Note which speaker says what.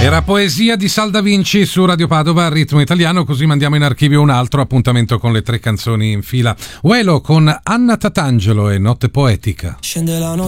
Speaker 1: Era poesia di Sal Da Vinci su Radio Padova, ritmo italiano, così mandiamo in archivio un altro appuntamento con le 3 canzoni in fila. Uelo con Anna Tatangelo e Notte Poetica.
Speaker 2: Scende la notte